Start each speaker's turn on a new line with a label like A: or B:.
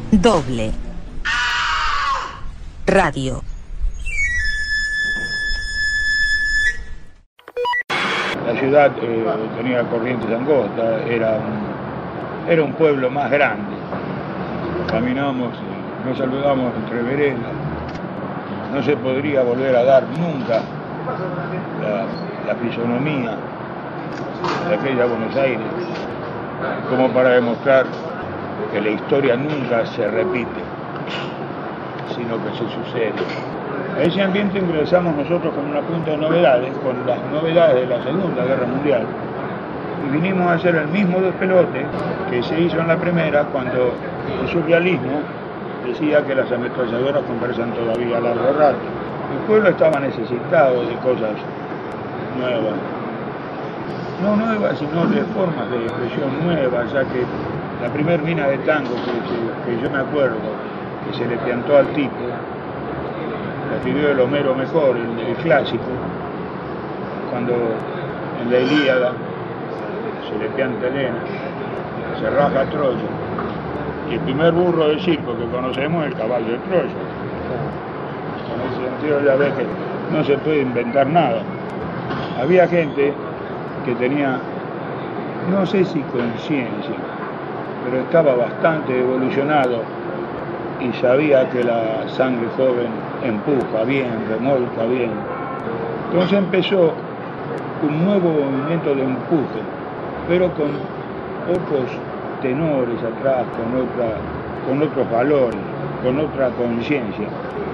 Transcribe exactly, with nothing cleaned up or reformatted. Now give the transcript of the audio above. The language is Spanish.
A: Doble Radio.
B: La ciudad eh, tenía corrientes angostas, era un, era un pueblo más grande. Caminamos, nos saludamos entre veredas. No se podría volver a dar nunca la, la fisonomía de aquella Buenos Aires, como para demostrar que la historia nunca se repite, sino que se sucede. A ese ambiente ingresamos nosotros con una punta de novedades, con las novedades de la Segunda Guerra Mundial, y vinimos a hacer el mismo despelote que se hizo en la primera, cuando el surrealismo decía que las ametralladoras conversan todavía a largo rato. El pueblo estaba necesitado de cosas nuevas, no nuevas, sino de formas de expresión nuevas, ya que la primer mina de tango que, que yo me acuerdo, que se le piantó al tipo, la escribió el Homero mejor, el, el clásico, cuando en la Ilíada se le pianta a Helena, se raja Troya, y el primer burro de circo que conocemos es el caballo de Troya. En ese sentido ya ves que no se puede inventar nada. Había gente que tenía, no sé si conciencia, pero estaba bastante evolucionado y sabía que la sangre joven empuja bien, remolca bien. Entonces empezó un nuevo movimiento de empuje, pero con otros tenores atrás, con, otra, con otros valores, con otra conciencia.